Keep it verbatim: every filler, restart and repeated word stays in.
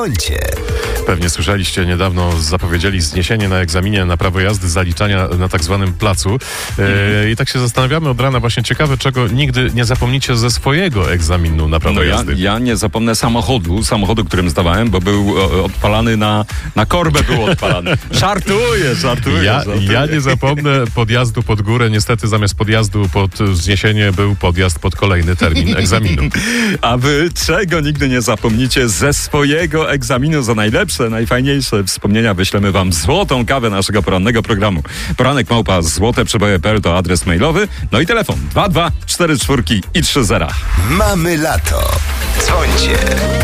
Dzwońcie. Pewnie słyszeliście, niedawno zapowiedzieli zniesienie na egzaminie na prawo jazdy zaliczania na tak zwanym placu. E, I tak się zastanawiamy od rana, właśnie ciekawe, czego nigdy nie zapomnicie ze swojego egzaminu na prawo No ja, jazdy. ja nie zapomnę samochodu, samochodu, którym zdawałem, bo był o, odpalany na, na korbę był odpalany. Żartuję, żartuję, Ja, żartuję. ja nie zapomnę podjazdu pod górę. Niestety zamiast podjazdu pod zniesienie był podjazd pod kolejny termin egzaminu. A wy czego nigdy nie zapomnicie ze swojego egzaminu? Za najlepsze, najfajniejsze wspomnienia wyślemy wam złotą kawę naszego porannego programu. Poranek małpa złote przeboje kropka p l to adres mailowy. No i telefon dwa dwa cztery cztery i trzy zero. Mamy lato. Dzwońcie.